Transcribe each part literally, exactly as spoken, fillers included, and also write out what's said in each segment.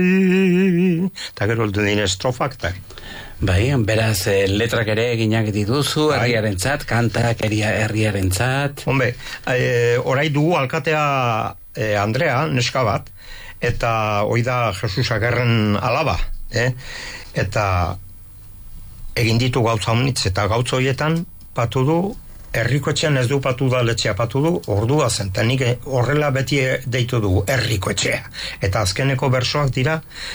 eta gero heldu dira estrofak, eta Bai, beraz, eh, letrak ere eginak dituzu, herriarentzat, kantak herriarentzat. Hombre, e, orai dugu alkatea e, Andrea, neska bat, eta hoi da Jesus Agerren alaba, eh? Eta egin ditu gauza honitz, eta gauza horietan patu du, herrikoetxean ez du patu da letxea patu du, ordua zen, eta nik horrela beti deitu dugu, herrikoetxea. Eta azkeneko bersoak dira,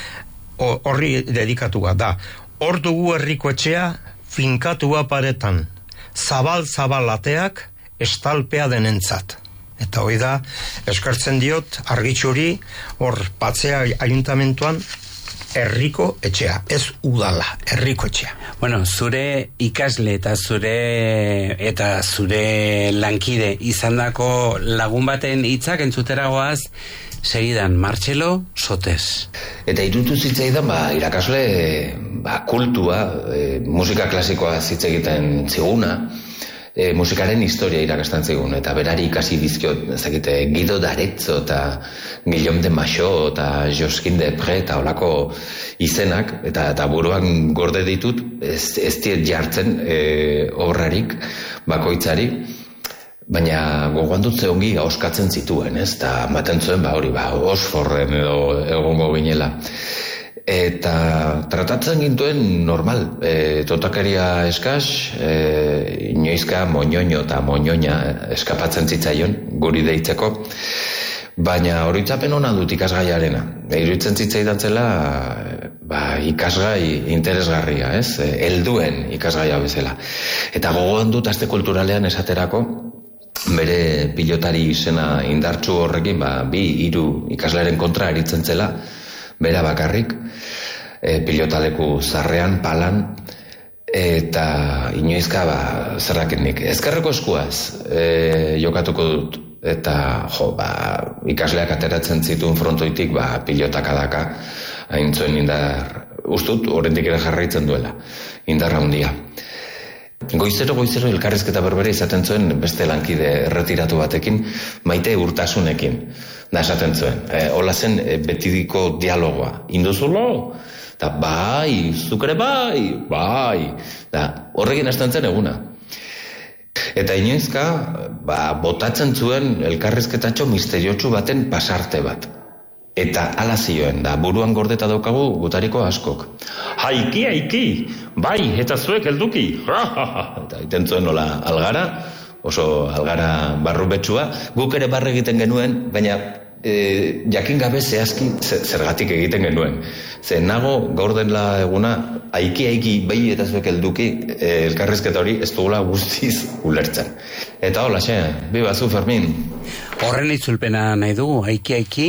horri dedikatua da. Hor dugu herriko etxea, finkatua paretan, zabal-zabal ateak, estalpea denentzat. Eta hoi da, eskertzen diot, argitxuri, hor patzea ayuntamentuan, herriko etxea, ez udala, herriko etxea. Bueno, zure ikasle eta zure eta zure lankide izandako lagun baten hitzak entzuteragoaz, segidan, Martxelo Sotes. Eta irutu zitzaidan, ba, irakasle, ba, kultua, e, musika klasikoa hitz egiten ziguna, e, musikaren historia irakasten zigun, eta berari ikasi bizkiot, ezakite, Guido d'Arezzo eta Guillaume de Machaut eta Josquin de Pré eta olako izenak, eta, eta buruan gorde ditut, ez, ez diet jartzen e, obrarik, bakoitzari, baina gogoan dut ze ongi oskatzen zituen, ez? Eta maten zuen, ba hori, ba, osforren edo egongo ginela. Eta tratatzen gintuen normal, e, totakaria eskaz, e, inoizka moñoño eta moñoña eskapatzen zitzaion, guri deitzeko, baina horitzapen ona dut ikasgaiarena. Iruditzen zitzaidan zela, ba, ikasgai interesgarria, ez? Helduen ikasgaia bezala. Eta gogoan dut aste kulturalean esaterako, bere pilotari izena indartsu horrekin, ba, bi, hiru ikasleren kontra aritzen zela, bera bakarrik, e, pilotaleku zarrean, palan, eta inoizka, ba, zerrakenik, ezkerreko eskuaz e, jokatuko dut, eta, jo, ba, ikasleak ateratzen zituen frontoitik, ba, pilotak adaka, hain zuen indar, ustut, oraindik ere jarraitzen duela, indarra handia. Goizero, goizero elkarrizketa berbera izaten zuen beste lankide erretiratu batekin, Maite Urtasunekin, da esaten zuen. E, hola zen e, betidiko dialogoa. Induzulo? Da, bai, zukere bai, bai. Da, horrekin hasten zen eguna. Eta inoizka, ba, botatzen zuen elkarrizketatxo misteriotsu baten pasarte bat. Eta ala zioen, da, buruan gordeta daukagu gutariko askok. Haiki, haiki, bai, eta zuek helduki. Eta iten zuen nola algara, oso algara barrubetsua. Guk ere barre egiten genuen, baina e, jakin gabe zehazki zergatik egiten genuen. Ze nago gaur denla eguna, haiki, haiki, bai, eta zuek helduki, e, elkarrizketa hori ez dugula guztiz ulertzen. Eta hola, xe, biba zu, Fermin. Horren itzulpena nahi dugu, haiki, haiki.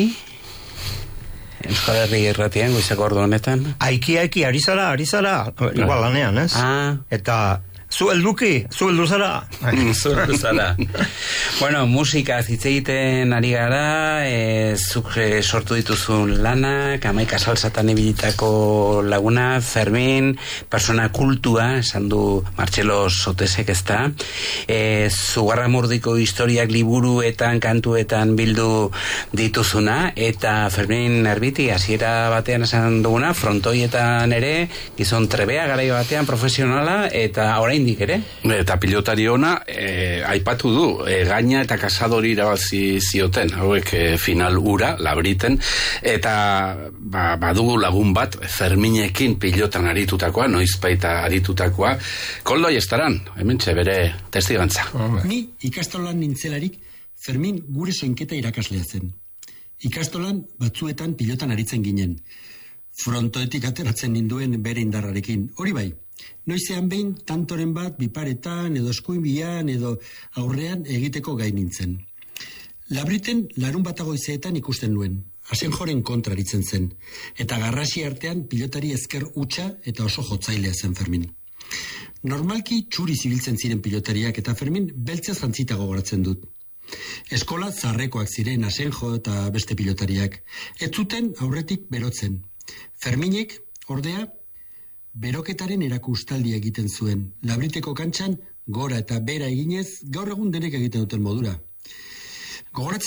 Euskal Herri irratian, goizako ordu honetan. Aiki, aiki, ari zara, ari zara, igual lanean, ez? Ah. Eta zu helduki, zu heldu zara. Zu heldu zara. Bueno, musika hitz egiten ari gara, e, zuk e, sortu dituzun lanak, Amaika Salsatan ibilitako laguna, Fermin, persona kultua, esan du Martxelo Sotesek, ezta. E, Zugarramurdiko historiak liburuetan, kantuetan bildu dituzuna, eta Fermin Erbiti, hasiera batean esan duguna, frontoietan ere, gizon trebea, garaio batean profesionala, eta oraindik ere. Eta pilotari ona, e, aipatu du, e, gaina eta kasadori irabazi zioten, hauek e, final ura, labriten, eta ba, badugu lagun bat, Ferminekin pilotan aritutakoa, noizpaita aritutakoa, Koldo Aiestaran, hemen bere testigantza. Ni ikastolan nintzelarik, Fermin gure soinketa irakaslea zen. Ikastolan batzuetan pilotan aritzen ginen. Frontoetik ateratzen ninduen bere indarrarekin, hori bai. Noizean behin tantoren bat biparetan edo eskuin bian edo aurrean egiteko gai nintzen. Labriten larun batago izeetan ikusten nuen, Asenjoren kontra aritzen zen, eta garrasi artean pilotari ezker hutsa eta oso jotzailea zen Fermin. Normalki txuri zibiltzen ziren pilotariak eta Fermin beltzez jantzita gogoratzen dut. Eskola zarrekoak ziren Asenjo eta beste pilotariak, ez zuten aurretik berotzen. Ferminek, ordea, beroketaren erakustaldia egiten zuen. Labriteko kantxan gora eta bera eginez, gaur egun denek egiten duten modura. Gogoratzen